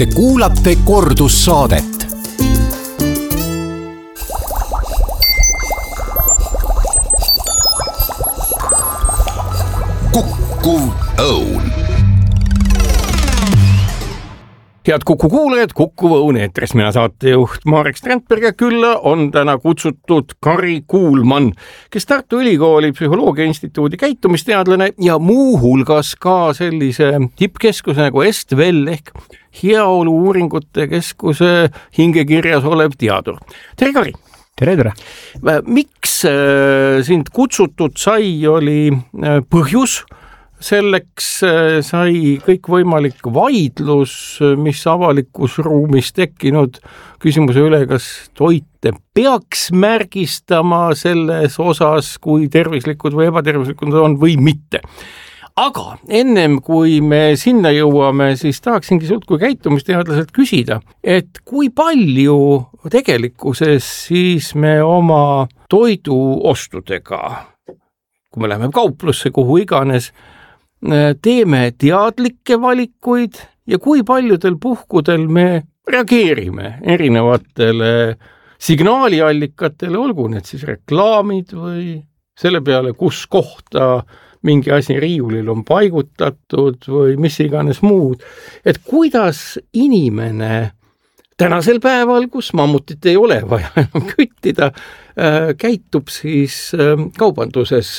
Te kuulate kordussaadet. Kukkuv õun. Head Kuku kuulajad, Kukkuv õun eetris. Mina saatejuht Marek Strandberg ja külla on täna kutsutud Kari Kuulmann, kes Tartu Ülikooli Psühholoogia Instituudi käitumisteadlane ja muu hulgas ka sellise tippkeskuse nagu Est-Vel ehk heaolu uuringute keskuse hingekirjas olev teadur. Tere, Kari! Tere! Miks sind kutsutud sai, oli põhjus? Selleks sai kõikvõimalik vaidlus, mis avalikus ruumis tekkinud küsimuse üle, kas toite peaks märgistama selles osas, kui tervislikud või ebatervislikud on või mitte. Aga ennem kui me sinna jõuame, siis tahaksingi sult kui käitumisteadlaselt küsida, et kui palju tegelikkuses siis me oma toiduostudega, kui me läheme kauplusse, kuhu iganes, teeme teadlikke valikuid ja kui paljudel puhkudel me reageerime erinevatele signaaliallikatele, olgu need siis reklaamid või selle peale, kus kohta mingi asi riiulil on paigutatud või mis iganes muud. Et kuidas inimene tänasel päeval, kus mammutit ei ole vaja enam küttida, käitub siis kaubanduses,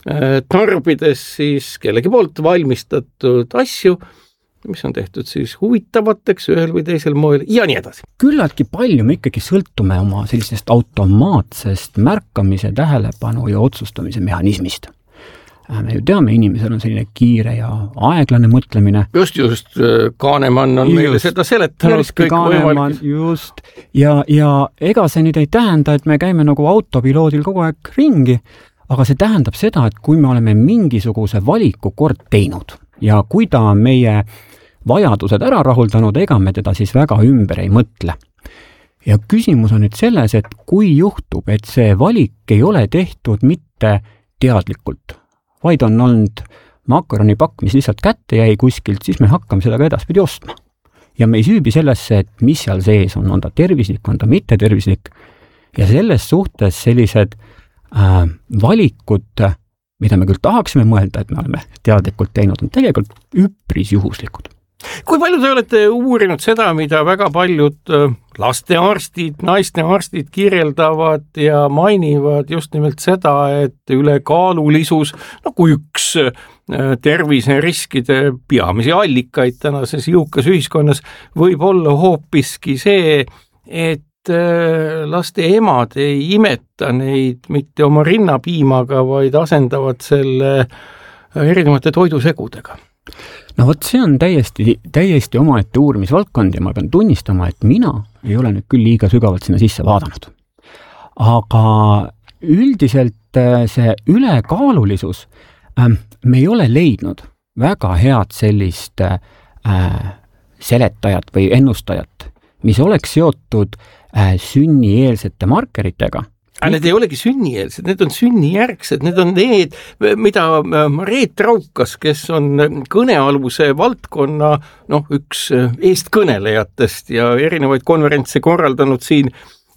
tarbides siis kellegi poolt valmistatud asju, mis on tehtud siis huvitavateks ühel või teisel moel ja nii edasi. Küllaltki palju me ikkagi sõltume oma sellisest automaatsest märkamise, tähelepanu ja otsustamise mehhanismist. Me ju teame, inimesel on selline kiire ja aeglane mõtlemine. Just, Kahnemann on meile seda seletanud. Just, ja ega see nüüd ei tähenda, et me käime nagu autopiloodil kogu aeg ringi, aga see tähendab seda, et kui me oleme mingisuguse valiku kord teinud ja kui ta on meie vajadused ära rahuldanud, ega me teda siis väga ümber ei mõtle. Ja küsimus on nüüd selles, et kui juhtub, et see valik ei ole tehtud mitte teadlikult, vaid on olnud makaronipakk, mis lihtsalt kätte jäi kuskilt, siis me hakkame seda ka edaspidi ostma. Ja me ei süübi sellesse, et mis seal sees on ta tervislik, on ta mitte tervislik. Ja selles suhtes sellised valikud, mida me küll tahaksime mõelda, et me oleme teadlikult teinud, on tegelikult üpris juhuslikud. Kui palju te olete uurinud seda, mida väga paljud lastearstid, naistearstid kirjeldavad ja mainivad just nimelt seda, et ülekaalulisus, kui üks terviseriskide peamisi allikaid tänases jõukas ühiskonnas võib olla hoopiski see, et laste emad ei imeta neid mitte oma rinnapiimaga, vaid asendavad selle erinevate toidusegudega. No vot, see on täiesti omaette uurimisvaldkond ja ma pean tunnistama, et mina ei ole nüüd küll liiga sügavalt sinna sisse vaadanud. Aga üldiselt see ülekaalulisus, me ei ole leidnud väga head sellist seletajat või ennustajat, mis oleks seotud sünnieelsete markeritega. Need ei olegi sünnieelsed, need on sünnijärgsed, need on need, mida Reet Raukas, kes on kõnealuse valdkonna üks eestkõnelejatest ja erinevaid konverentse korraldanud siin